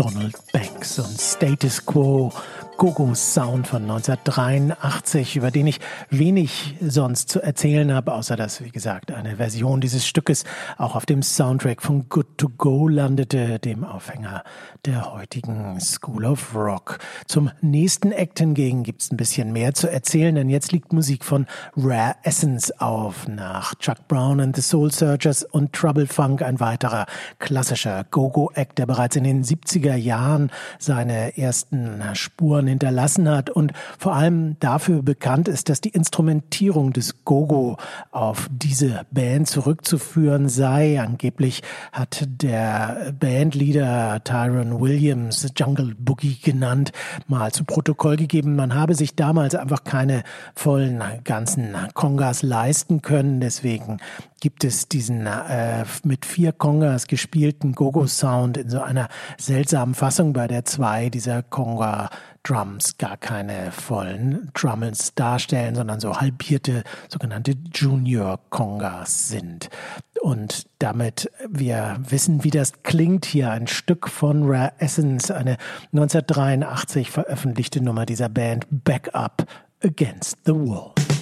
Donald Banks und Status Quo, Go-Go Sound von 1983, über den ich wenig sonst zu erzählen habe, außer dass, wie gesagt, eine Version dieses Stückes auch auf dem Soundtrack von Good to Go landete, dem Aufhänger der heutigen School of Rock. Zum nächsten Act hingegen gibt's ein bisschen mehr zu erzählen, denn jetzt liegt Musik von Rare Essence auf. Nach Chuck Brown and the Soul Searchers und Trouble Funk ein weiterer klassischer Go-Go-Act, der bereits in den 70er Jahren seine ersten Spuren hinterlassen hat und vor allem dafür bekannt ist, dass die Instrumentierung des Go-Go auf diese Band zurückzuführen sei. Angeblich hat der Bandleader Tyrone Williams, Jungle Boogie genannt, mal zu Protokoll gegeben, man habe sich damals einfach keine vollen ganzen Congas leisten können. Deswegen gibt es diesen mit 4 Congas gespielten Go-Go-Sound in so einer seltsamen Fassung, bei der 2 dieser Conga-Drums gar keine vollen Drums darstellen, sondern so halbierte sogenannte Junior-Congas sind. Und damit wir wissen, wie das klingt, hier ein Stück von Rare Essence, eine 1983 veröffentlichte Nummer dieser Band, Back Up Against the Wall.